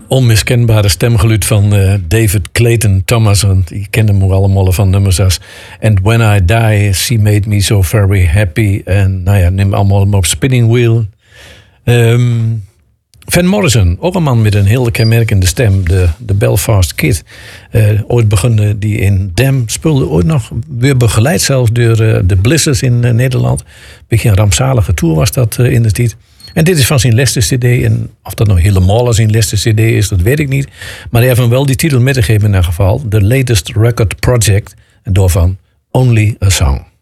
onmiskenbare stemgeluid van David Clayton Thomas. Want je kent hem ook allemaal van nummers als And When I Die, She Made Me So Very Happy. En nou ja, neem allemaal op Spinning Wheel. Van Morrison, ook een man met een heel kenmerkende stem. De Belfast Kid. Ooit begon die in Dam. Speelde ooit nog weer begeleid zelfs door de Blissers in Nederland. Een beetje een rampzalige tour was dat in de tijd. En dit is van zijn laatste cd. En of dat nou helemaal zijn laatste cd is, dat weet ik niet. Maar hij heeft hem wel die titel metgegeven in ieder geval. The Latest Record Project. En daarvan Only a Song.